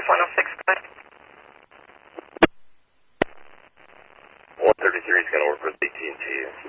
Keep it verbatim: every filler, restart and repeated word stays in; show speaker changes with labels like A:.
A: Aircraft one oh six, go ahead.
B: one thirty-three is going to work with A T and T.